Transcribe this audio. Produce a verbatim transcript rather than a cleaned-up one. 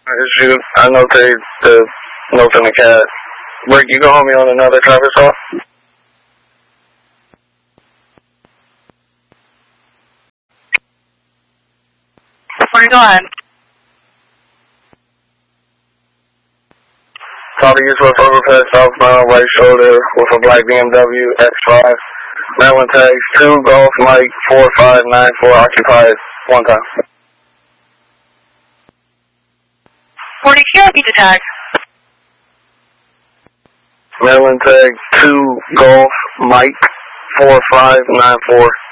Shoot, I notate the notes in the cat. Rick, you can hold me on another traffic stop? Where go ahead. Top of East-West overpass, southbound, right shoulder with a black B M W X five. Maryland tags two Golf Mike four five nine four occupied one time. forty, can you repeat the tag? Maryland tag two Golf Mike four five nine four.